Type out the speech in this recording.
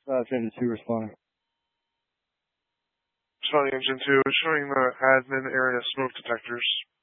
Engine 2 responding. Responding Engine 2, showing the admin area smoke detectors.